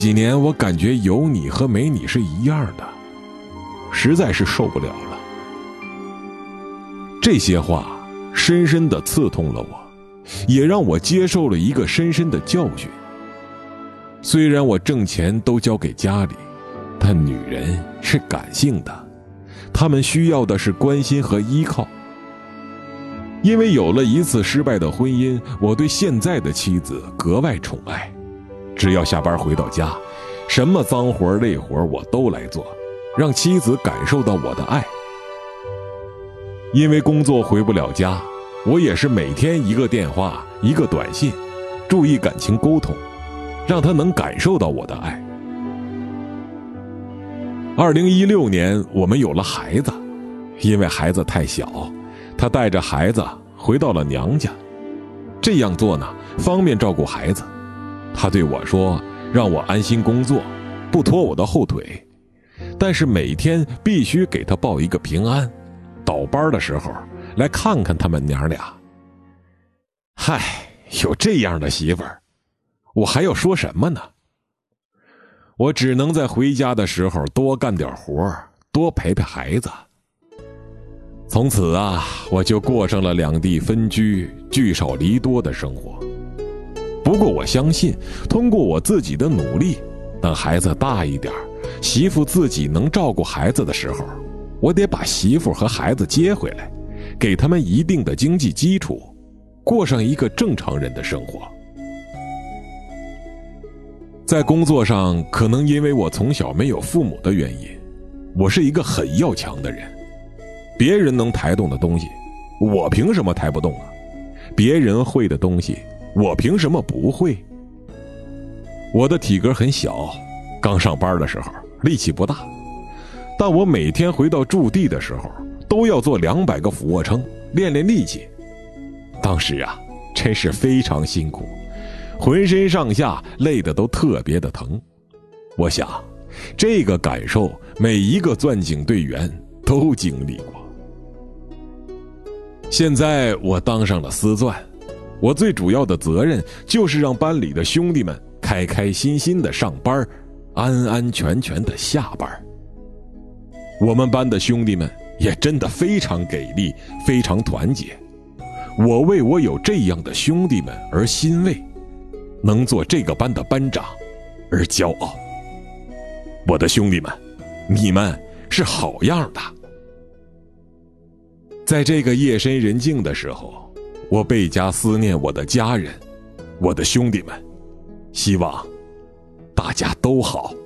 几年我感觉有你和没你是一样的，实在是受不了了。这些话深深地刺痛了我，也让我接受了一个深深的教训。虽然我挣钱都交给家里，但女人是感性的，她们需要的是关心和依靠。因为有了一次失败的婚姻，我对现在的妻子格外宠爱。只要下班回到家，什么脏活累活我都来做，让妻子感受到我的爱。因为工作回不了家，我也是每天一个电话一个短信，注意感情沟通，让她能感受到我的爱。2016年我们有了孩子，因为孩子太小，她带着孩子回到了娘家。这样做呢，方便照顾孩子。她对我说，让我安心工作，不拖我的后腿，但是每天必须给她报一个平安，倒班的时候来看看他们娘俩。嗨，有这样的媳妇儿，我还要说什么呢？我只能在回家的时候多干点活，多陪陪孩子。从此啊，我就过上了两地分居、聚少离多的生活。不过我相信，通过我自己的努力，等孩子大一点，媳妇自己能照顾孩子的时候，我得把媳妇和孩子接回来，给他们一定的经济基础，过上一个正常人的生活。在工作上，可能因为我从小没有父母的原因，我是一个很要强的人。别人能抬动的东西，我凭什么抬不动啊？别人会的东西，我凭什么不会？我的体格很小，刚上班的时候力气不大，但我每天回到驻地的时候都要做200个俯卧撑，练练力气。当时啊，真是非常辛苦，浑身上下累得都特别的疼。我想，这个感受每一个钻井队员都经历过。现在我当上了司钻，我最主要的责任就是让班里的兄弟们开开心心的上班，安安全全的下班。我们班的兄弟们也真的非常给力，非常团结。我为我有这样的兄弟们而欣慰，能做这个班的班长而骄傲。我的兄弟们，你们是好样的。在这个夜深人静的时候，我倍加思念我的家人，我的兄弟们，希望大家都好。